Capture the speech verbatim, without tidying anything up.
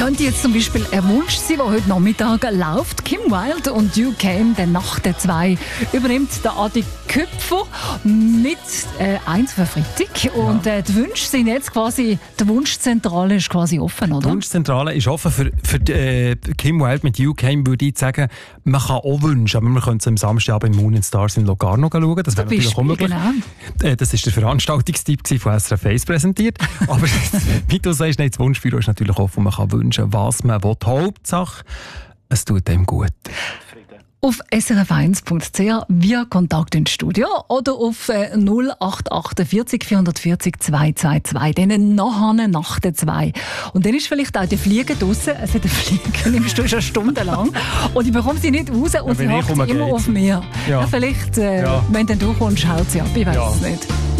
könnte jetzt zum Beispiel ein Wunsch sein, der heute Nachmittag läuft. Kim Wilde und You Came, der Nacht der zwei, übernimmt der Adi Köpfer mit äh, eins für Freitag. Und äh, die Wünsche sind jetzt quasi, die Wunschzentrale ist quasi offen, oder? Die Wunschzentrale ist offen. Für, für äh, Kim Wilde mit You Came würde ich sagen, man kann auch wünschen, aber man könnte es am Samstagabend im Moon and Stars in Locarno schauen. Das wäre natürlich auch möglich. Genau. Äh, das war der Veranstaltungstyp von S R F eins präsentiert. Aber wie du sagst, das Wunschbüro ist natürlich offen. Man kann wünschen, was man will. Hauptsache, es tut einem gut. Auf s r f eins punkt c h via Kontakt ins Studio oder auf äh, null acht acht vier vier vier vier zwei zwei zwei. Dann nachher nach der zwei. Und dann ist vielleicht auch der Flieger draussen. Also den Flieger nimmst du schon stundenlang. Und ich bekomme sie nicht raus und ja, sie hofft immer geht. Auf mir. Ja. Ja, vielleicht, äh, ja. wenn dann du kommst, haut sie ab. Ich weiß ja. es nicht.